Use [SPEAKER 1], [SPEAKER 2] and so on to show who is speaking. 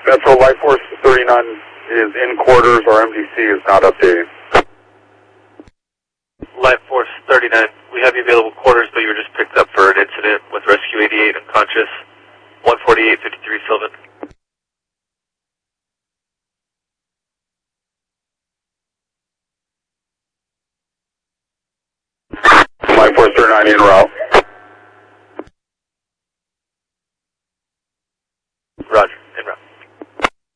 [SPEAKER 1] Metro Life Force 39 is in quarters. Our MDC is not updating.
[SPEAKER 2] Life Force 39, we have you available quarters, but you were just picked up for an incident with Rescue 88 unconscious, 148-53 Sylvan.
[SPEAKER 1] Life Force 39 en route.